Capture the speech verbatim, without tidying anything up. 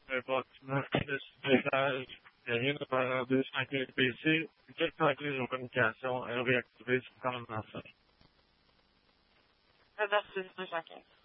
un bâtiment de six étages. Il y a rien de pendant deux cent quinze P C, quelques prises de communication, un réactivé sur quarante-neuf. Versus deux cent quinze.